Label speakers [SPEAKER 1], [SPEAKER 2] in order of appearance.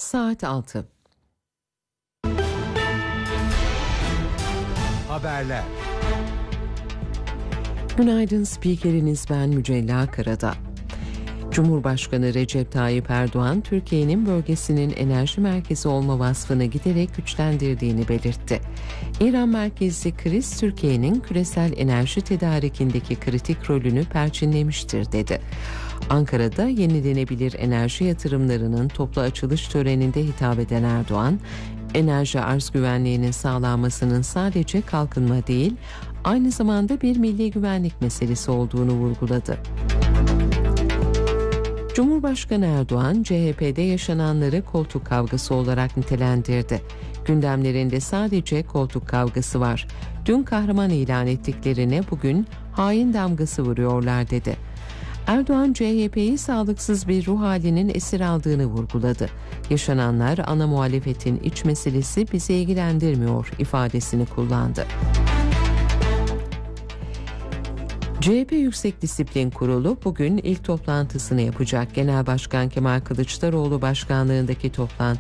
[SPEAKER 1] Saat 6.
[SPEAKER 2] Haberler.
[SPEAKER 1] Günaydın, spikeriniz ben Mücella Karada. Cumhurbaşkanı Recep Tayyip Erdoğan, Türkiye'nin bölgesinin enerji merkezi olma vasfını giderek güçlendirdiğini belirtti. İran merkezli kriz, Türkiye'nin küresel enerji tedarikindeki kritik rolünü perçinlemiştir dedi. Ankara'da yenilenebilir enerji yatırımlarının toplu açılış töreninde hitap eden Erdoğan, enerji arz güvenliğinin sağlanmasının sadece kalkınma değil, aynı zamanda bir milli güvenlik meselesi olduğunu vurguladı. Cumhurbaşkanı Erdoğan, CHP'de yaşananları koltuk kavgası olarak nitelendirdi. Gündemlerinde sadece koltuk kavgası var. Dün kahraman ilan ettiklerine bugün hain damgası vuruyorlar dedi. Erdoğan, CHP'yi sağlıksız bir ruh halinin esir aldığını vurguladı. Yaşananlar ana muhalefetin iç meselesi, bizi ilgilendirmiyor ifadesini kullandı. CHP Yüksek Disiplin Kurulu bugün ilk toplantısını yapacak. Genel Başkan Kemal Kılıçdaroğlu başkanlığındaki toplantı